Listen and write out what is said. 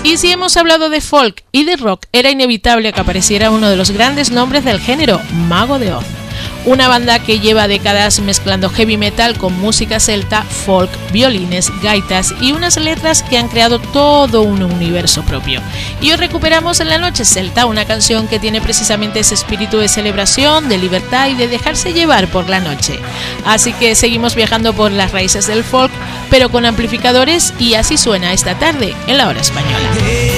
Y si hemos hablado de folk y de rock, era inevitable que apareciera uno de los grandes nombres del género, Mago de Oz. Una banda que lleva décadas mezclando heavy metal con música celta, folk, violines, gaitas y unas letras que han creado todo un universo propio. Y hoy recuperamos en la noche celta una canción que tiene precisamente ese espíritu de celebración, de libertad y de dejarse llevar por la noche. Así que seguimos viajando por las raíces del folk, pero con amplificadores, y así suena esta tarde en La Hora Española.